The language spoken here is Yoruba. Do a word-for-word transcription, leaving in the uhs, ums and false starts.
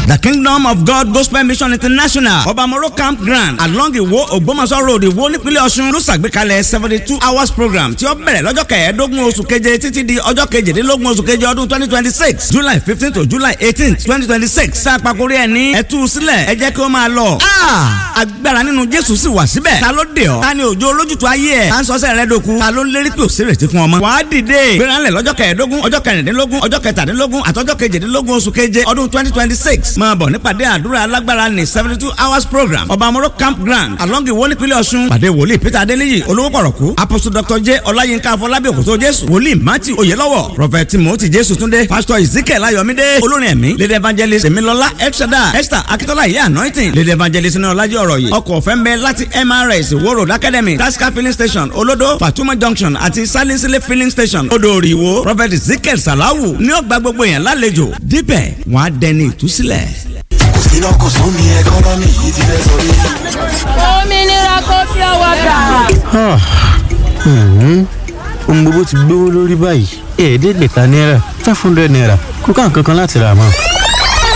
The Kingdom of God Gospel Mission International Obamoro Campground along Iwo Ògbómọ̀ṣọ́ road Iwo nípínlẹ̀ Ọ̀ṣun ló ṣàgbékalẹ̀ seventy two hours program tí ó bẹ̀rẹ̀ lọ́jọ́ kẹẹ̀ẹ́dógún oṣù keje títí di ọjọ́ kejìdínlógún oṣù keje ọdún twenty twenty six July fifteen to July eighteen twenty twenty six sàpàkórí ẹ̀ ní ẹ̀tú sílẹ̀ ẹ jẹ́ kí ó máa lọ. agbára nínú Jésù sì wà síbẹ̀. ta ló dé ọ. ta ni òjò olójútu ayé ẹ̀. ta ń sọ́sẹ̀ rẹ dòkun. ta ló ń lérí pé òsèré ti fún ọmọ. wàá dìde. gbéranlẹ̀ lọ́jọ́ kẹẹ̀ẹ́dógún ọjọ́ kẹrìndínlógún ọjọ́ kẹtàdínlógún àtọ́jọ́ kejìdínlógún oṣù keje ọdún twenty twenty six. máa bọ̀ nípàdé àdúrà alágbára ní seventy two hours program Obamoro Campground along Iwo nípínlẹ̀ Ọ̀ṣun. pàdé wòlíì Peter Adéníyì olówó pọ̀rọ̀kú. Apostle Doctor J Ọláyínká Afọlábí Òkòtó Jésù. wòlíì Matthew Oyèlọ́wọ̀. Prophet Timothy Jésù Túndé. Pastor Ezekiel Ayọ̀mídé. olórin ẹ̀mí Lady Evangelist Emilọ́lá Elshada Esther Akitola Ìyá Anointing. Lady Evangelist ní Ọlájí ọ̀rọ̀ yìí. ọkọ̀ ọ̀fẹ́ ń bẹ láti M R S Iwo Road Academy Tasca filling station Olodo Fatuma Junction àti Salinsile filling station Odòòrì Ìwó. Prophet Ezekiel Salawu ní ó gba gbogbo èèyàn lálejò. dípẹ̀ wọ́n á dẹni ìtúsílẹ̀. iná kò sún ní ẹkọ́nọ́mì yìí ti fẹ́ sọrí. òmìnira kò fi ọwọ́ gbà. ohun gbogbo ti gbówó lórí báyìí ẹ̀ẹ́dẹ́gbẹ̀ta náírà five hundred naira kó ká nǹkan kan láti rà mọ́.